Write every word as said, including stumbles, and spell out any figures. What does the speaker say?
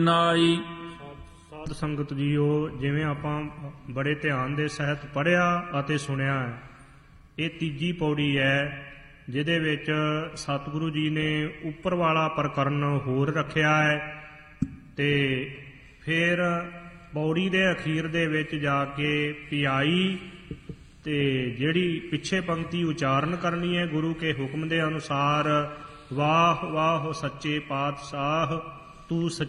ਨਾਈ। ਸਾਧ ਸੰਗਤ ਜੀਓ, ਜਿਵੇਂ ਆਪਾਂ ਬੜੇ ਧਿਆਨ ਦੇ ਸਹਿਤ ਪੜ੍ਹਿਆ ਅਤੇ ਸੁਣਿਆ ਹੈ, ਇਹ ਤੀਜੀ ਪੌੜੀ ਹੈ ਜਿਹਦੇ ਵਿੱਚ ਸਤਿਗੁਰੂ ਜੀ ਨੇ ਉੱਪਰ ਵਾਲਾ ਪ੍ਰਕਰਨ ਹੋਰ ਰੱਖਿਆ ਹੈ ਤੇ ਫਿਰ ਪੌੜੀ ਦੇ ਅਖੀਰ ਦੇ ਵਿੱਚ ਜਾ ਕੇ ਪਿਆਈ ਤੇ ਜਿਹੜੀ ਪਿੱਛੇ ਪੰਕਤੀ ਉਚਾਰਨ ਕਰਨੀ ਹੈ ਗੁਰੂ ਕੇ ਹੁਕਮ ਦੇ ਅਨੁਸਾਰ, ਵਾਹ ਵਾਹ ਸੱਚੇ ਪਾਤਸ਼ਾਹ ਤੂੰ